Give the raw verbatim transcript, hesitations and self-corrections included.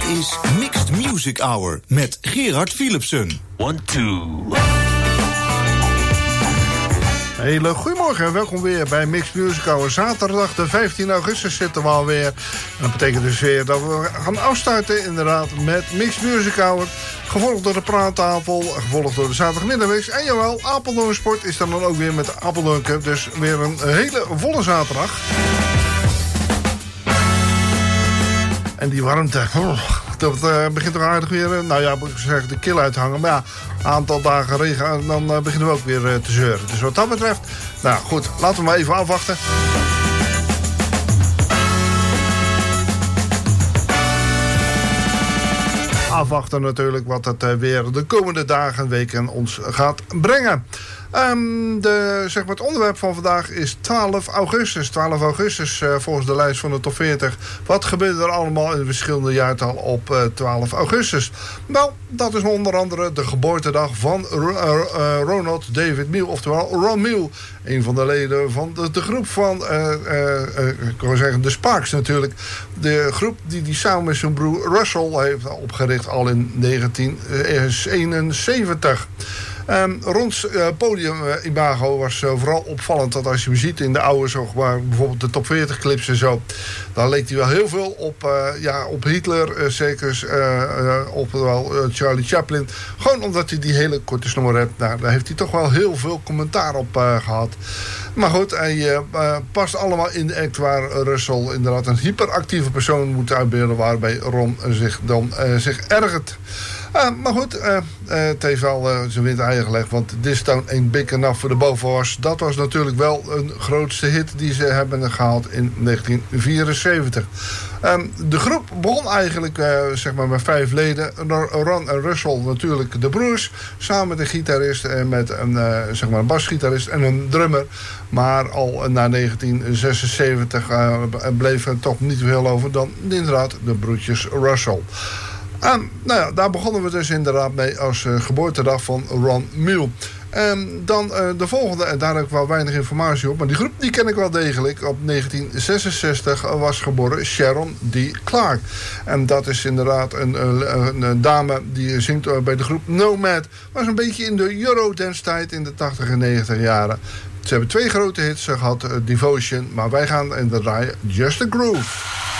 Dit is Mixed Music Hour met Gerard Philipsen. One, two. Hele goedemorgen en welkom weer bij Mixed Music Hour. Zaterdag de vijftien augustus zitten we alweer. En dat betekent dus weer dat we gaan afstarten inderdaad met Mixed Music Hour. Gevolgd door de praattafel, gevolgd door de zaterdagmiddagmix. En jawel, Apeldoorn Sport is dan ook weer met de Apeldoorn Cup. Dus weer een hele volle zaterdag. En die warmte, oh, dat uh, begint toch aardig weer, uh, nou ja, moet ik zeggen, de kil uit te hangen. Maar ja, een aantal dagen regen, dan uh, beginnen we ook weer uh, te zeuren. Dus wat dat betreft, nou goed, laten we maar even afwachten. Afwachten natuurlijk wat het uh, weer de komende dagen en weken ons gaat brengen. Um, de, zeg maar het onderwerp van vandaag is twaalf augustus. twaalf augustus uh, volgens de lijst van de top veertig. Wat gebeurde er allemaal in de verschillende jaartal op uh, twaalf augustus? Nou, dat is onder andere de geboortedag van uh, uh, Ronald David Mills, oftewel Ron Mills. Een van de leden van de, de groep van, uh, uh, uh, ik wil zeggen, de Sparks natuurlijk. De groep die die samen met zijn broer Russell heeft opgericht al in negentien eenenzeventig. Um, Rons uh, podiumimago was uh, vooral opvallend. Dat als je hem ziet in de oude, zeg maar, bijvoorbeeld de top veertig clips en zo, dan leek hij wel heel veel op, uh, ja, op Hitler, uh, zeker uh, uh, op wel, uh, Charlie Chaplin. Gewoon omdat hij die hele korte snor heeft. Nou, daar heeft hij toch wel heel veel commentaar op uh, gehad. Maar goed, hij uh, uh, past allemaal in de act waar Russell inderdaad een hyperactieve persoon moet uitbeelden, waarbij Ron zich dan uh, zich ergert. Uh, maar goed, uh, uh, het heeft wel uh, zijn wind eigen gelegd. Want This Town Ain't Big Enough for the Both. Dat was natuurlijk wel een grootste hit die ze hebben gehaald in negentien vierenzeventig. Um, de groep begon eigenlijk uh, zeg maar met vijf leden. Ron en Russell natuurlijk de broers. Samen met een gitarist en met een, uh, zeg maar een basgitarist en een drummer. Maar al na negentien zesenzeventig uh, bleef er toch niet veel over dan inderdaad de broertjes Russell. En nou ja, daar begonnen we dus inderdaad mee als uh, geboortedag van Ron Mills. En dan uh, de volgende, en daar heb ik wel weinig informatie op, maar die groep die ken ik wel degelijk. Op negentien zesenzestig was geboren Sharon D. Clarke. En dat is inderdaad een, een, een dame die zingt bij de groep Nomad. Was een beetje in de Eurodance tijd in de tachtig en negentig jaren. Ze hebben twee grote hits gehad, uh, Devotion, maar wij gaan in de draaien Just a Groove.